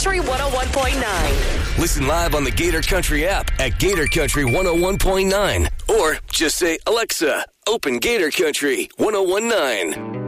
Country 101.9. Listen live on the Gator Country app at Gator Country 101.9. Or just say, Alexa, open Gator Country 101.9.